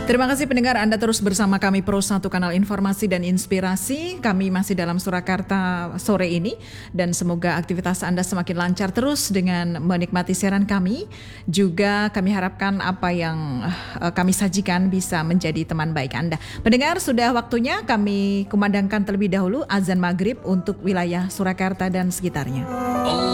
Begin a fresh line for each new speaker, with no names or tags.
Terima kasih pendengar, Anda terus bersama kami Pro 1 Kanal Informasi dan Inspirasi. Kami masih dalam Surakarta sore ini dan semoga aktivitas Anda semakin lancar terus dengan menikmati siaran kami. Juga kami harapkan apa yang kami sajikan bisa menjadi teman baik Anda. Pendengar, sudah waktunya kami kumandangkan terlebih dahulu azan maghrib untuk wilayah Surakarta dan sekitarnya.